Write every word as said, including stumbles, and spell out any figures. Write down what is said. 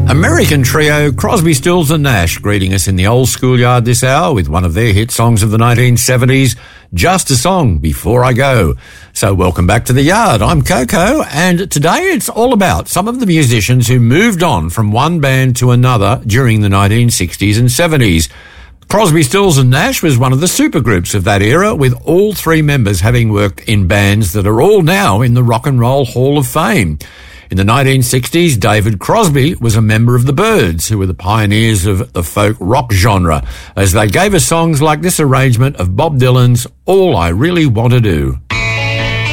American trio Crosby, Stills and Nash greeting us in the old schoolyard this hour with one of their hit songs of the nineteen seventies, Just a Song Before I Go. So welcome back to the yard. I'm Coco, and today it's all about some of the musicians who moved on from one band to another during the nineteen sixties and seventies. Crosby, Stills and Nash was one of the supergroups of that era, with all three members having worked in bands that are all now in the Rock and Roll Hall of Fame. In the nineteen sixties, David Crosby was a member of the Byrds, who were the pioneers of the folk rock genre, as they gave us songs like this arrangement of Bob Dylan's All I Really Want to Do.